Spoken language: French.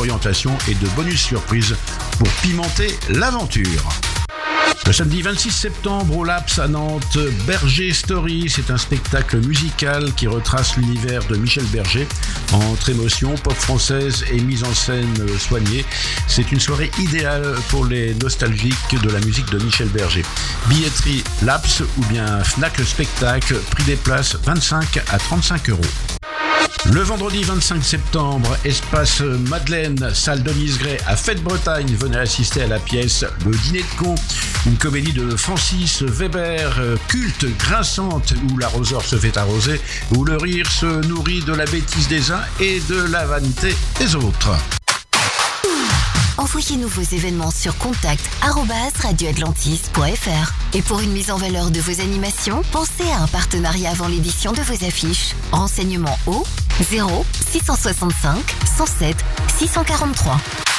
d'orientation et de bonus surprises pour pimenter l'aventure. Le samedi 26 septembre au Laps à Nantes, Berger Story, c'est un spectacle musical qui retrace l'univers de Michel Berger entre émotion, pop française et mise en scène soignée. C'est une soirée idéale pour les nostalgiques de la musique de Michel Berger. Billetterie Laps ou bien Fnac Spectacle, prix des places 25 à 35 €. Le vendredi 25 septembre, espace Madeleine, salle Denise Gray à Fête-Bretagne. Venez assister à la pièce Le Dîner de Cons, une comédie de Francis Weber, culte, grinçante, où l'arroseur se fait arroser, où le rire se nourrit de la bêtise des uns et de la vanité des autres. Envoyez-nous vos événements sur contact@radioatlantis.fr. Et pour une mise en valeur de vos animations, pensez à un partenariat avant l'édition de vos affiches. Renseignements au 0 665 107 643.